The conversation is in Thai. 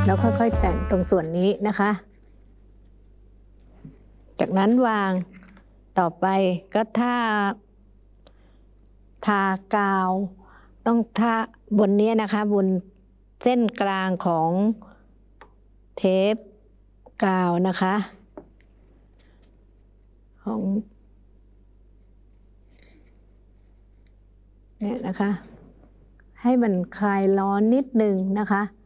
แล้วค่อยๆแต่งตรงส่วนนี้นะคะจากนั้นวางต่อไปก็ทากาวต้องทาบนนี้นะคะบนเส้นกลางของเทปกาวนะคะของเนี่ยนะคะให้มันคลายร้อนนิดนึงนะคะ